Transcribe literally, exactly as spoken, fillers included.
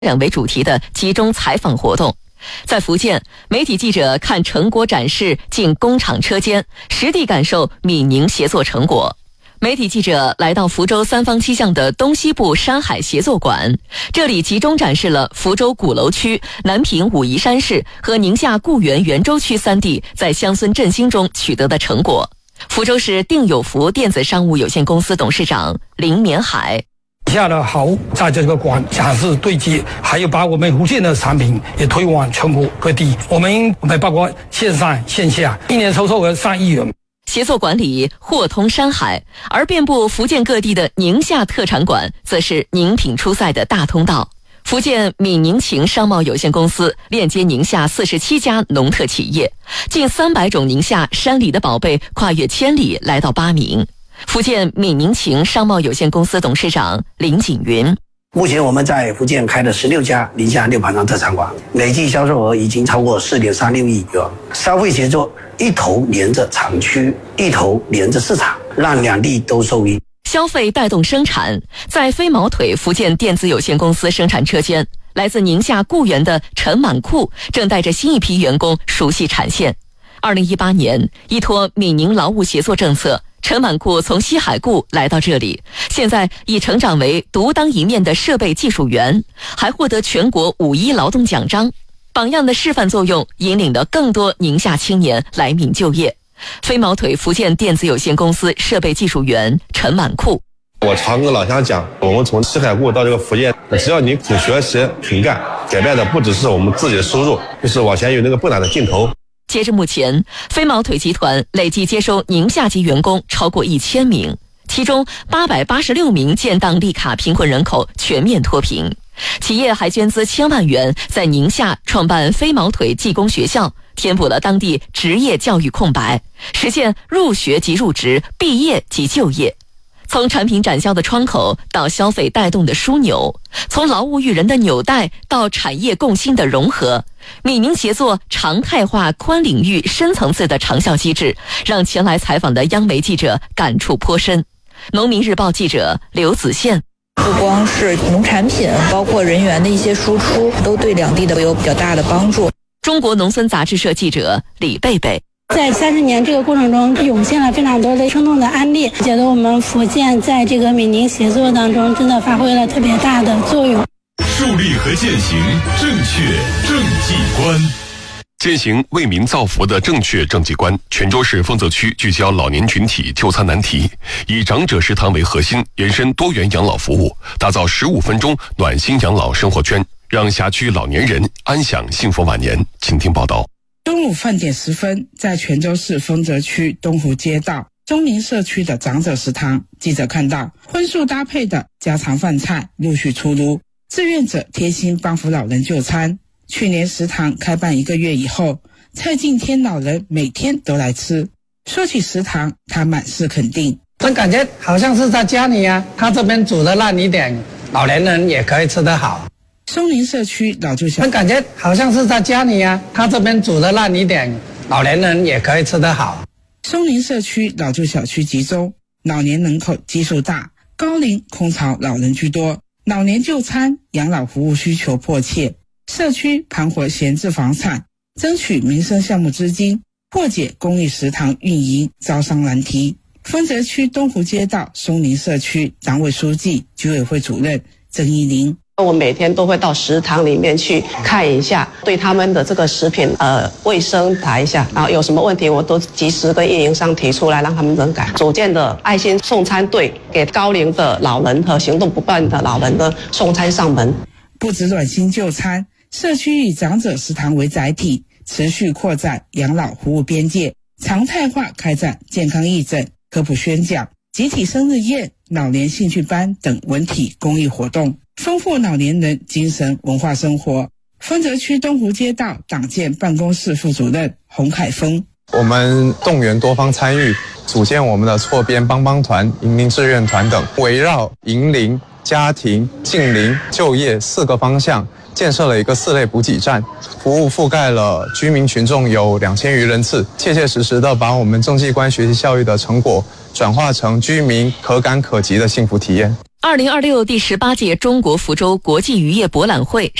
染为主题的集中采访活动。在福建，媒体记者看成果展示进工厂车间，实地感受闽宁协作成果。媒体记者来到福州三坊七巷的东西部山海协作馆，这里集中展示了福州鼓楼区、南平武夷山市和宁夏固原袁州区三地在乡村振兴中取得的成果。福州市定有福电子商务有限公司董事长林绵海。 以下的好在这个馆展示对接，还有把我们福建的产品也推往全国各地。我们我们包括线上线下，一年收售额上亿元。 协作馆里货通山海，而遍布福建各地的宁夏特产馆则是宁品出塞的大通道。福建闽宁情商贸有限公司链接宁夏四十七家农特企业，近三百种宁夏山里的宝贝跨越千里来到巴明。福建闽宁情商贸有限公司董事长林景云。 目前我们在福建开了十六家宁夏六盘庄特产馆，累计销售额已经超过 四点三六亿元。消费协作一头连着厂区，一头连着市场，让两地都受益。 消费带动生产，在飞毛腿福建电子有限公司生产车间，来自宁夏固原的陈满库正带着新一批员工熟悉产线。二零一八年，依托闽宁劳务协作政策，陈满库从西海固来到这里，现在已成长为独当一面的设备技术员，还获得全国五一劳动奖章。榜样的示范作用，引领了更多宁夏青年来闽就业。飞毛腿福建电子有限公司设备技术员陈满库。 我常跟老乡讲，我们从西海固到这个福建，只要你肯学习肯干，改变的不只是我们自己的收入，就是往前有那个不难的劲头。 截至目前，飞毛腿集团累计接收宁夏籍员工超过一千名，其中八百八十六名建档立卡贫困人口全面脱贫。企业还捐资千万元，在宁夏创办飞毛腿技工学校，填补了当地职业教育空白，实现入学即入职，毕业即就业。从产品展销的窗口到消费带动的枢纽，从劳务育人的纽带到产业共兴的融合，闽宁协作常态化宽领域深层次的长效机制，让前来采访的央媒记者感触颇深。农民日报记者刘子宪。 不光是农产品，包括人员的一些输出，都对两地的有比较大的帮助。 中国农村杂志社记者李贝贝。 在三十年这个过程中，涌现了非常多的生动的案例，觉得我们福建在这个闽宁协作当中真的发挥了特别大的作用。 树立和践行正确政绩观，践行为民造福的正确政绩观。泉州市丰泽区聚焦老年群体就餐难题，以长者食堂为核心，延伸多元养老服务，打造十五分钟暖心养老生活圈，让辖区老年人安享幸福晚年。请听报道。 中午饭点时分，在泉州市丰泽区东湖街道中宁社区的长者食堂，记者看到荤素搭配的家常饭菜陆续出炉，志愿者贴心帮扶老人就餐。去年食堂开办一个月以后，蔡敬天老人每天都来吃。说起食堂，他满是肯定， 真感觉好像是在家里啊，他这边煮的烂一点，老年人也可以吃得好。 松林社区老旧小， 真感觉好像是在家里啊，他这边煮的烂一点，老年人也可以吃得好。 松林社区老旧小区集中，老年人口基数大，高龄空巢老人居多，老年就餐、养老服务需求迫切。社区盘活闲置房产，争取民生项目资金，破解公益食堂运营招商难题。丰泽区东湖街道松林社区党委书记、居委会主任郑义林。 我每天都会到食堂里面去看一下，对他们的这个食品呃卫生查一下，然后有什么问题我都及时跟运营商提出来，让他们整改。组建的爱心送餐队，给高龄的老人和行动不便的老人的送餐上门。 不止暖心就餐，社区以长者食堂为载体，持续扩展养老服务边界，常态化开展健康义诊、科普宣讲、集体生日宴、老年兴趣班等文体公益活动，丰富老年人精神文化生活。丰泽区东湖街道党建办公室副主任洪凯峰。 我们动员多方参与，组建我们的错编帮帮团、迎邻志愿团等，围绕迎邻、家庭、近邻、就业四个方向，建设了一个四类补给站，服务覆盖了居民群众有两千余人次，切切实实的把我们政绩观学习教育的成果转化成居民可感可及的幸福体验。 二零二六第十八届中国福州国际渔业博览会